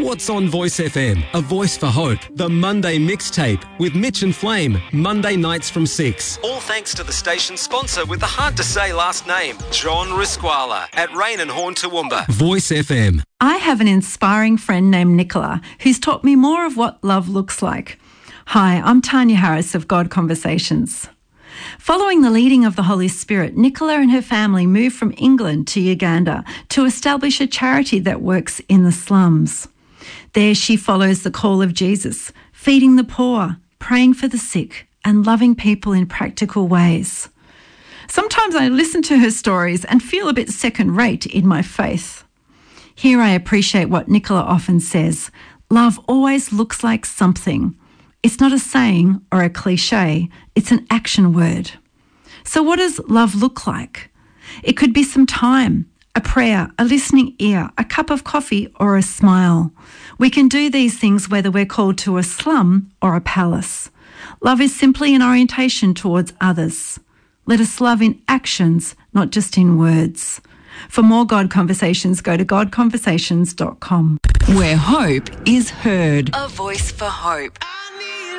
What's on Voice FM? A Voice for Hope. The Monday mixtape with Mitch and Flame. Monday nights from 6. All thanks to the station's sponsor with the hard-to-say last name, John Risquala at Rain and Horn Toowoomba. Voice FM. I have an inspiring friend named Nicola who's taught me more of what love looks like. Hi, I'm Tanya Harris of God Conversations. Following the leading of the Holy Spirit, Nicola and her family moved from England to Uganda to establish a charity that works in the slums. There she follows the call of Jesus, feeding the poor, praying for the sick, and loving people in practical ways. Sometimes I listen to her stories and feel a bit second-rate in my faith. Here I appreciate what Nicola often says: love always looks like something. It's not a saying or a cliche, it's an action word. So what does love look like? It could be some time, a prayer, a listening ear, a cup of coffee, or a smile. We can do these things whether we're called to a slum or a palace. Love is simply an orientation towards others. Let us love in actions, not just in words. For more God Conversations, go to godconversations.com. Where hope is heard. A voice for hope.